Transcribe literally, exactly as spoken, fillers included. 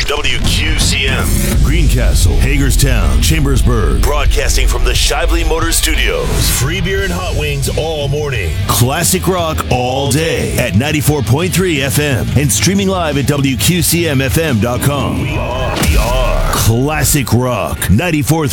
W Q C M. Greencastle, Hagerstown, Chambersburg. Broadcasting from the Shively Motor Studios. Free beer and hot wings all morning. Classic rock all day at ninety-four point three F M and streaming live at W Q C M F M dot com. We are, we are Classic Rock ninety-four.